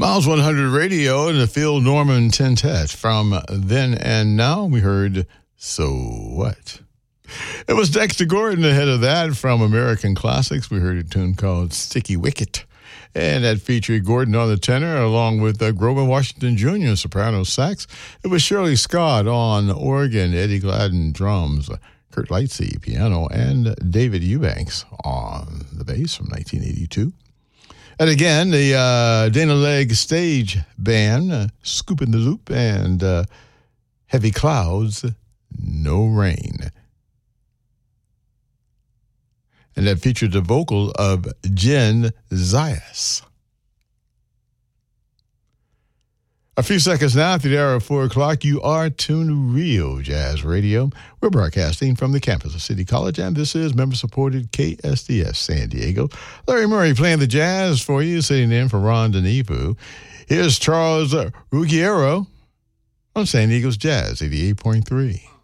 Miles 100 Radio and the Phil Norman Tintet. From Then and Now, we heard So What? It was Dexter Gordon ahead of that. From American Classics, we heard a tune called Sticky Wicket. And that featured Gordon on the tenor, along with Grover Washington Jr. soprano sax. It was Shirley Scott on organ, Eddie Gladden drums, Kurt Lightsey piano, and David Eubanks on the bass from 1982. And again, the Dana Legg Stage Band, Scoopin' the Loop, and Heavy Clouds, No Rain. And that featured the vocal of Jen Zayas. A few seconds now after the hour of 4 o'clock, you are tuned to Real Jazz Radio. We're broadcasting from the campus of City College, and this is member-supported KSDS San Diego. Larry Murray playing the jazz for you, sitting in for Ron Denevu. Here's Charles Ruggiero on San Diego's Jazz 88.3.